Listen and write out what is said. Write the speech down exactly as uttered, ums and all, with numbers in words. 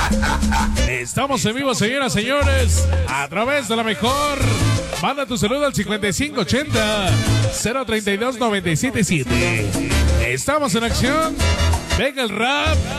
Estamos en vivo, señoras, señores, a través de la mejor. Manda tu saludo al cincuenta y cinco ochenta, cero treinta y dos, noventa y siete siete. Estamos en acción. Venga el rap.